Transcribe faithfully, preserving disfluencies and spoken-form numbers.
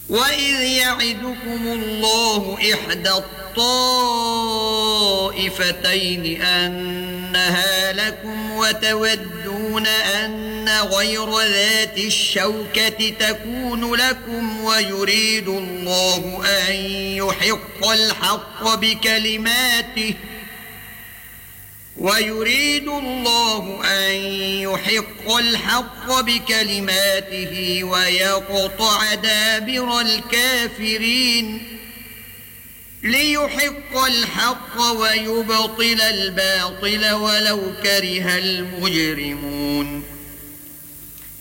وإذ يعدكم الله إحدى الطائفتين أنها لكم وتودون أن غير ذات الشوكة تكون لكم ويريد الله أن يحق الحق بكلماته ويريد الله أن يحق الحق بكلماته ويقطع دابر الكافرين ليحق الحق ويبطل الباطل ولو كره المجرمون